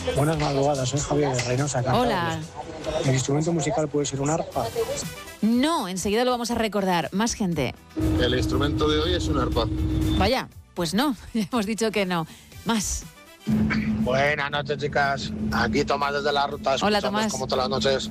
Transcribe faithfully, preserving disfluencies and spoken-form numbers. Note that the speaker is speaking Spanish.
Buenas madrugadas, soy Javier de Reynosa, Cantabria. Hola. ¿El instrumento musical puede ser un arpa? No, enseguida lo vamos a recordar. Más gente. El instrumento de hoy es un arpa. Vaya, pues no, ya hemos dicho que no. Más. Buenas noches, chicas. Aquí Tomás desde la ruta. Hola, escuchamos Tomás. como todas las noches.